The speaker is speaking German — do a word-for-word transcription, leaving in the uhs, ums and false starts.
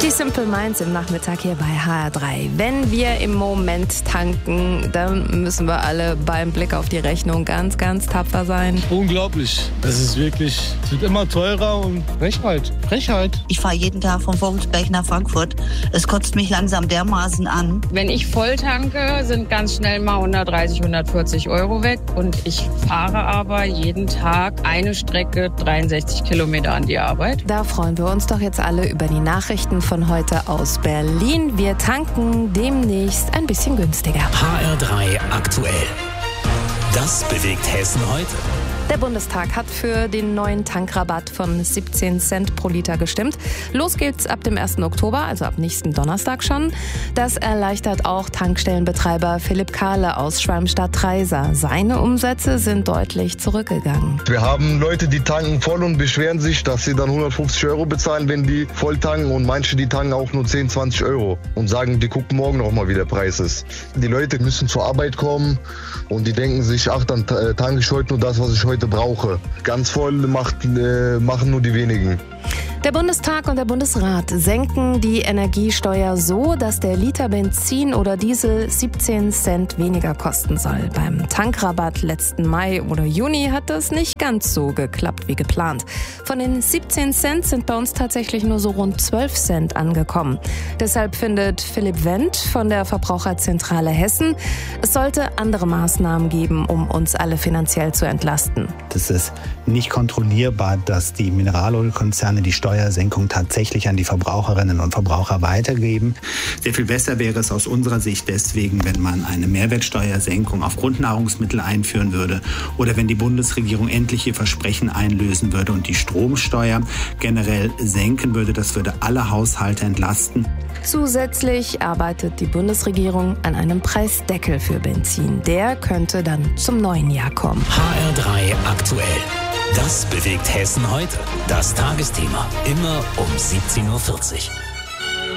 Die Simple Minds im Nachmittag hier bei H R drei. Wenn wir im Moment tanken, dann müssen wir alle beim Blick auf die Rechnung ganz, ganz tapfer sein. Unglaublich. Das ist wirklich, es wird immer teurer und Frechheit. Frechheit. Ich fahre jeden Tag von Vogelsberg nach Frankfurt. Es kotzt mich langsam dermaßen an. Wenn ich voll tanke, sind ganz schnell mal hundertdreißig, hundertvierzig Euro weg. Und ich fahre aber jeden Tag eine Strecke dreiundsechzig Kilometer an die Arbeit. Da freuen wir uns doch jetzt alle über die Nachrichten von heute aus Berlin. Wir tanken demnächst ein bisschen günstiger. H R drei aktuell. Das bewegt Hessen heute. Der Bundestag hat für den neuen Tankrabatt von siebzehn Cent pro Liter gestimmt. Los geht's ab dem ersten Oktober, also ab nächsten Donnerstag schon. Das erleichtert auch Tankstellenbetreiber Philipp Kahle aus Schwalmstadt-Treysa. Seine Umsätze sind deutlich zurückgegangen. Wir haben Leute, die tanken voll und beschweren sich, dass sie dann hundertfünfzig Euro bezahlen, wenn die voll tanken. Und manche, die tanken auch nur zehn, zwanzig Euro und sagen, die gucken morgen noch mal, wie der Preis ist. Die Leute müssen zur Arbeit kommen und die denken sich, ach, dann tanke ich heute nur das, was ich heute brauche. Ganz voll macht, äh, machen nur die wenigen. Der Bundestag und der Bundesrat senken die Energiesteuer so, dass der Liter Benzin oder Diesel siebzehn Cent weniger kosten soll. Beim Tankrabatt letzten Mai oder Juni hat das nicht ganz so geklappt wie geplant. Von den siebzehn Cent sind bei uns tatsächlich nur so rund zwölf Cent angekommen. Deshalb findet Philipp Wendt von der Verbraucherzentrale Hessen, es sollte andere Maßnahmen geben, um uns alle finanziell zu entlasten. Das ist nicht kontrollierbar, dass die Mineralölkonzerne die Steuersenkung tatsächlich an die Verbraucherinnen und Verbraucher weitergeben. Sehr viel besser wäre es aus unserer Sicht deswegen, wenn man eine Mehrwertsteuersenkung auf Grundnahrungsmittel einführen würde oder wenn die Bundesregierung endlich ihr Versprechen einlösen würde und die Stromsteuer generell senken würde. Das würde alle Haushalte entlasten. Zusätzlich arbeitet die Bundesregierung an einem Preisdeckel für Benzin. Der könnte dann zum neuen Jahr kommen. H R drei aktuell. Das bewegt Hessen heute. Das Tagesthema. Immer um siebzehn Uhr vierzig.